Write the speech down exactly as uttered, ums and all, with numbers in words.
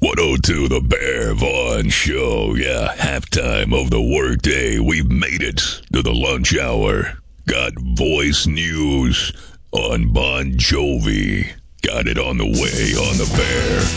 one oh two The Bear Vaughn Show. Yeah, halftime of the workday. We've made it to the lunch hour. Got voice news on Bon Jovi. Got it on the way on The Bear.